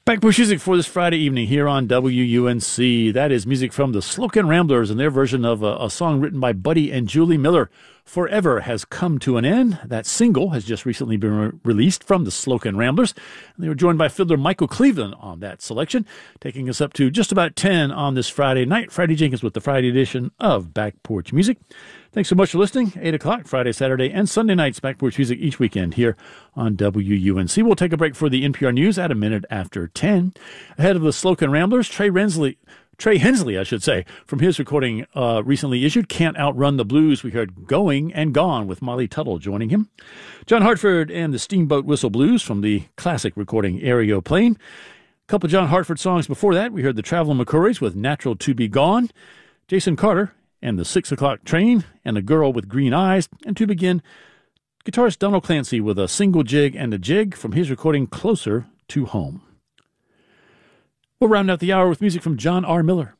Backbush music for this Friday evening here on WUNC. That is music from the Slocan Ramblers and their version of a song written by Buddy and Julie Miller. Forever Has Come to an End. That single has just recently been released from the Slocan Ramblers. And they were joined by fiddler Michael Cleveland on that selection, taking us up to just about 10 on this Friday night. Friday Jenkins with the Friday edition of Back Porch Music. Thanks so much for listening. 8 o'clock, Friday, Saturday, and Sunday nights, Back Porch Music each weekend here on WUNC. We'll take a break for the NPR News at a minute after 10. Ahead of the Slocan Ramblers, Trey Hensley, from his recording recently issued, Can't Outrun the Blues. We heard Going and Gone with Molly Tuttle joining him. John Hartford and the Steamboat Whistle Blues from the classic recording Aeroplane. A couple of John Hartford songs before that. We heard the Traveling McCourys with Natural to Be Gone. Jason Carter and the 6 o'clock Train and A Girl with Green Eyes. And to begin, guitarist Donald Clancy with a Single Jig and a Jig from his recording Closer to Home. We'll round out the hour with music from John R. Miller.